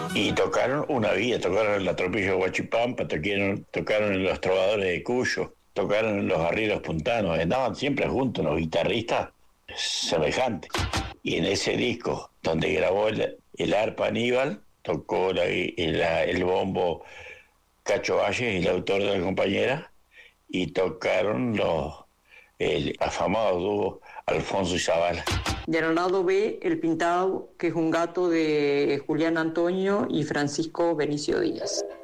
Y tocaron una vía, tocaron la Tropilla de Huachipampa, tocaron los Trovadores de Cuyo, tocaron los Arrieros Puntanos, andaban siempre juntos los guitarristas semejantes. Y en ese disco, donde grabó el arpa Aníbal, tocó el bombo Cacho Valles, el autor de La Compañera, y tocaron el afamado dúo Alfonso y Zavala. Y al lado B, El Pintado, que es un gato de Julián Antonio y Francisco Benicio Díaz.